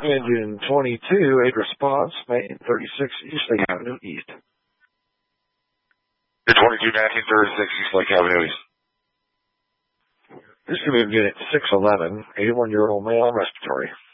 Engine 22, 8 response, Main 36, East Lake Avenue East. The 22, 1936, East Lake Avenue East. This could be unit 611, 81-year-old male on respiratory.